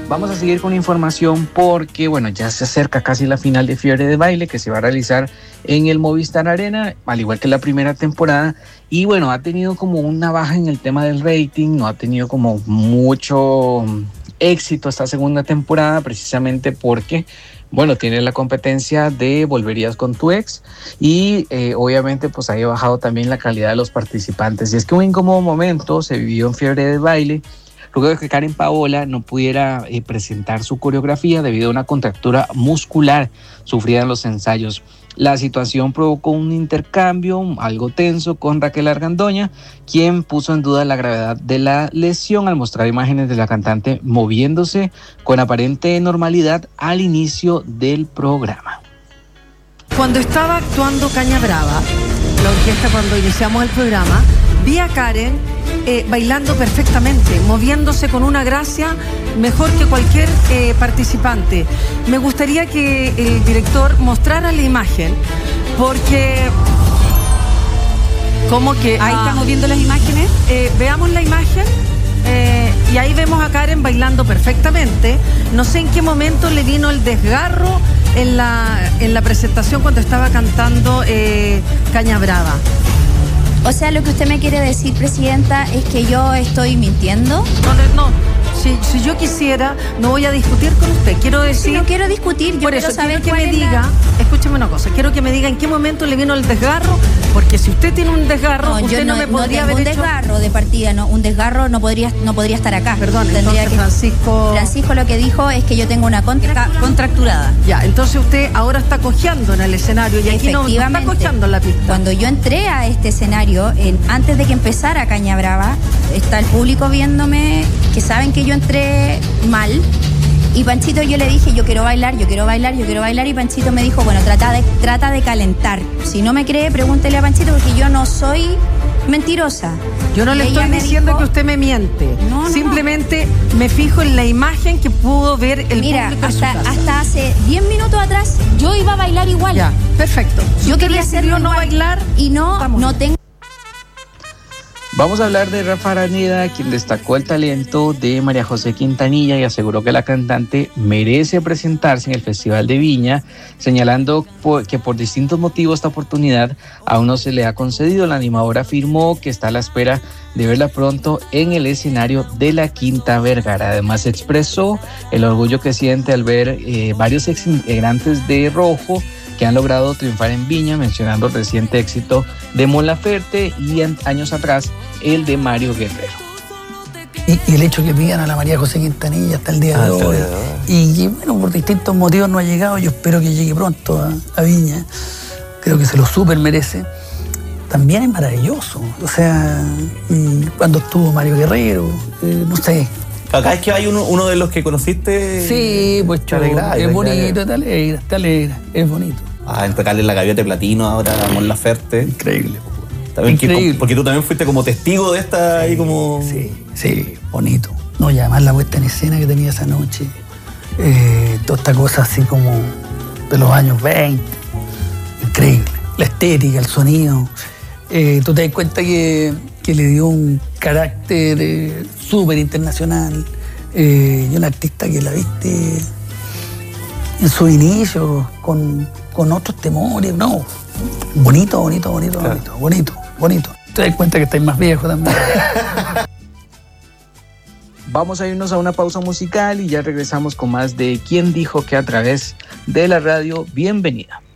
Vamos a seguir con información porque, bueno, ya se acerca casi la final de Fiebre de Baile que se va a realizar en el Movistar Arena, al igual que la primera temporada. Y bueno, ha tenido como una baja en el tema del rating, no ha tenido como mucho éxito esta segunda temporada, precisamente porque, bueno, tiene la competencia de Volverías con tu ex y obviamente pues ha bajado también la calidad de los participantes. Y es que un incómodo momento se vivió en Fiebre de Baile luego de que Karen Paola no pudiera presentar su coreografía debido a una contractura muscular sufrida en los ensayos. La situación provocó un intercambio algo tenso con Raquel Argandoña, quien puso en duda la gravedad de la lesión al mostrar imágenes de la cantante moviéndose con aparente normalidad al inicio del programa. Cuando estaba actuando Caña Brava, la orquesta, cuando iniciamos el programa, vi a Karen bailando perfectamente, moviéndose con una gracia mejor que cualquier participante. Me gustaría que el director mostrara la imagen, porque... ¿Cómo que? Ahí estamos viendo las imágenes. Veamos la imagen. Y ahí vemos a Karen bailando perfectamente. No sé en qué momento le vino el desgarro en la presentación cuando estaba cantando Caña Brava. O sea, lo que usted me quiere decir, Presidenta, es que yo estoy mintiendo. No. Si yo quisiera, no voy a discutir con usted. Quiero decir... No quiero discutir, yo quiero saber que me diga... Escúcheme una cosa, quiero que me diga en qué momento le vino el desgarro, porque si usted tiene un desgarro, usted no me podría haber hecho... un desgarro de partida, no, un desgarro no podría estar acá. Perdón, entonces Francisco lo que dijo es que yo tengo una contracturada. Ya, entonces usted ahora está cojeando en el escenario y aquí no está cojeando en la pista. Cuando yo entré a este escenario, antes de que empezara Caña Brava, está el público viéndome, que saben que yo entré mal, y Panchito, yo le dije, yo quiero bailar, y Panchito me dijo, bueno, trata de calentar. Si no me cree, pregúntele a Panchito, porque yo no soy mentirosa. Yo no le estoy diciendo que usted me miente. Simplemente me fijo en la imagen que pudo ver el público. Hasta hace 10 minutos atrás yo iba a bailar igual. Ya, perfecto. Yo quería hacerlo no bailar y no tengo. Vamos a hablar de Rafa Araneda, quien destacó el talento de María José Quintanilla y aseguró que la cantante merece presentarse en el Festival de Viña, señalando que por distintos motivos esta oportunidad aún no se le ha concedido. La animadora afirmó que está a la espera de verla pronto en el escenario de la Quinta Vergara. Además expresó el orgullo que siente al ver varios ex integrantes de Rojo que han logrado triunfar en Viña, mencionando el reciente éxito de Mon Laferte y años atrás el de Mario Guerrero. Y el hecho que pidan a la María José Quintanilla hasta el día de hoy. Y bueno, por distintos motivos no ha llegado. Yo espero que llegue pronto a Viña. Creo que se lo súper merece. También es maravilloso. O sea, y cuando estuvo Mario Guerrero, no sé. Acá es que hay uno de los que conociste. Sí, pues es bonito, te alegra, es bonito. En tocarle la gaviota de platino ahora a Mon Laferte. Increíble. Increíble. Porque tú también fuiste como testigo de esta ahí como... Sí, bonito. No, y además la puesta en escena que tenía esa noche. Toda esta cosa así como de los años 20. Increíble. La estética, el sonido. Tú te das cuenta que le dio un carácter súper internacional. Y una artista que la viste en su inicio con otros temores. No, bonito. Te das cuenta que estáis más viejo también. Vamos a irnos a una pausa musical y ya regresamos con más de ¿Quién dijo que a través de la radio? Bienvenida.